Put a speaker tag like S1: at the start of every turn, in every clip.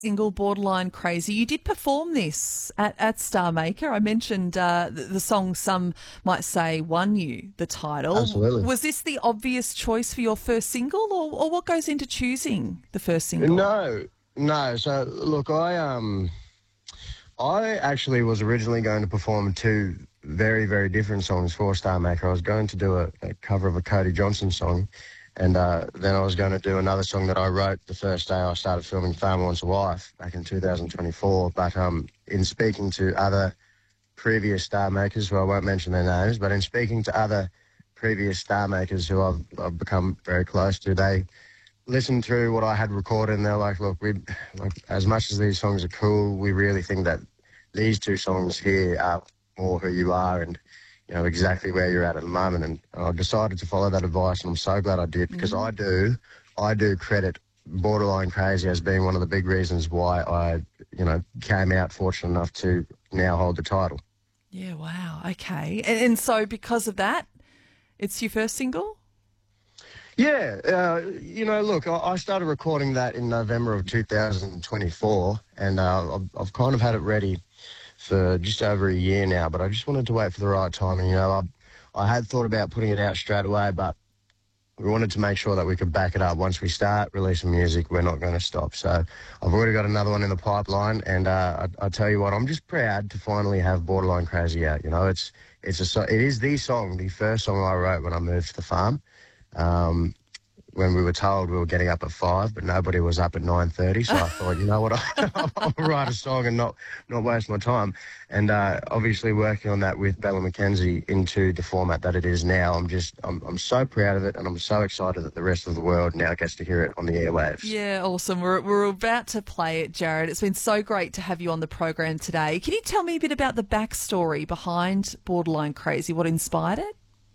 S1: Single Borderline Crazy. You did perform this at Star Maker. I mentioned the song some might say won you the title.
S2: Absolutely.
S1: Was this the obvious choice for your first single, or what goes into choosing the first single?
S2: No, no. So look, I actually was originally going to perform two very, very different songs for Star Maker. I was going to do a cover of a Cody Johnson song, and then I was going to do another song that I wrote the first day I started filming Farmer Wants a Wife back in 2024. But in speaking to other previous Star Makers, who I won't mention their names, but in speaking to other previous Star Makers who I've become very close to, they listened through what I had recorded, and they're like, look, as much as these songs are cool, we really think that these two songs here are more who you are and, you know, exactly where you're at the moment. And I decided to follow that advice, and I'm so glad I did, because I do credit Borderline Crazy as being one of the big reasons why I, came out fortunate enough to now hold the title.
S1: Yeah, wow. Okay. And so because of that, it's your first single?
S2: Yeah, look, I started recording that in November of 2024, and I've kind of had it ready for just over a year now, but I just wanted to wait for the right time. And, I had thought about putting it out straight away, but we wanted to make sure that we could back it up. Once we start releasing music, we're not going to stop. So I've already got another one in the pipeline, and I tell you what, I'm just proud to finally have Borderline Crazy out. It is the song, the first song I wrote when I moved to the farm. When we were told we were getting up at 5, but nobody was up at 9:30, so I thought, you know what, I'll write a song and not waste my time. And obviously working on that with Bella McKenzie into the format that it is now, I'm so proud of it, and I'm so excited that the rest of the world now gets to hear it on the airwaves.
S1: Yeah, awesome. We're about to play it, Jared. It's been so great to have you on the program today. Can you tell me a bit about the backstory behind Borderline Crazy? What inspired it?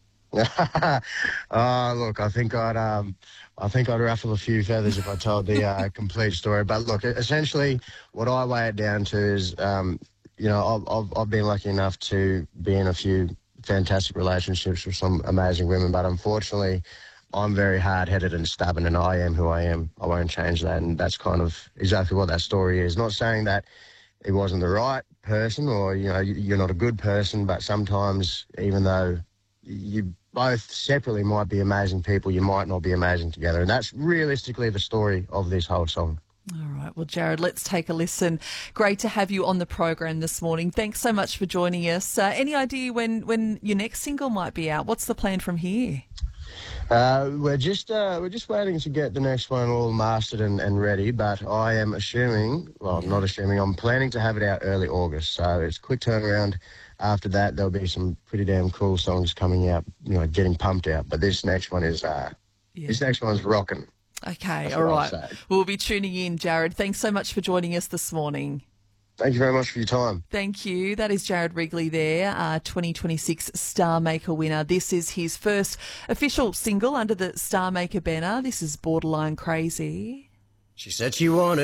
S2: Look, I think I'd ruffle a few feathers if I told the complete story. But look, essentially, what I weigh it down to is, I've been lucky enough to be in a few fantastic relationships with some amazing women, but unfortunately, I'm very hard-headed and stubborn, and I am who I am. I won't change that, and that's kind of exactly what that story is. Not saying that it wasn't the right person, or you're not a good person, but sometimes, even though you both separately might be amazing people, you might not be amazing together. And that's realistically the story of this whole song.
S1: All right. Well, Jared, let's take a listen. Great to have you on the program this morning. Thanks so much for joining us. Any idea when your next single might be out? What's the plan from here?
S2: We're just waiting to get the next one all mastered and ready, but I am I'm planning to have it out early August, so it's a quick turnaround. After that, there'll be some pretty damn cool songs coming out, getting pumped out. But this next one is rocking.
S1: Okay, all right. We'll be tuning in, Jared. Thanks so much for joining us this morning.
S2: Thank you very much for your time.
S1: Thank you. That is Jared Wrigley there, 2026 Star Maker winner. This is his first official single under the Star Maker banner. This is Borderline Crazy.
S3: She said she wanted